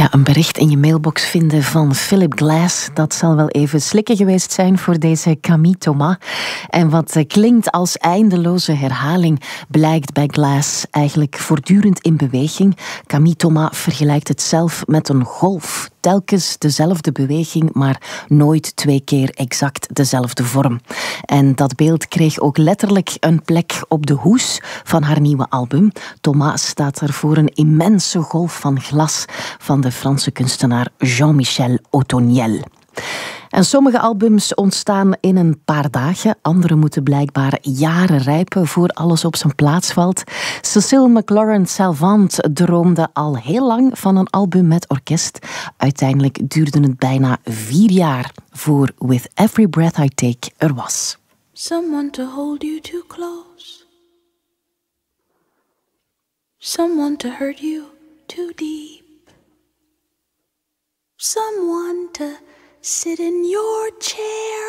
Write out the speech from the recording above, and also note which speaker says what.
Speaker 1: Ja, een bericht in je mailbox vinden van Philip Glass, dat zal wel even slikken geweest zijn voor deze Camille Thomas. En wat klinkt als eindeloze herhaling, blijkt bij Glass eigenlijk voortdurend in beweging. Camille Thomas vergelijkt het zelf met een golf. Telkens dezelfde beweging, maar nooit 2 keer exact dezelfde vorm. En dat beeld kreeg ook letterlijk een plek op de hoes van haar nieuwe album. Thomas staat er voor een immense golf van glas van de Franse kunstenaar Jean-Michel Otoniel. En sommige albums ontstaan in een paar dagen. Andere moeten blijkbaar jaren rijpen voor alles op zijn plaats valt. Cécile McLaurin-Salvant droomde al heel lang van een album met orkest. Uiteindelijk duurde het bijna 4 jaar voor With Every Breath I Take er was.
Speaker 2: Someone to hold you too close. Someone to hurt you too deep. Someone to sit in your chair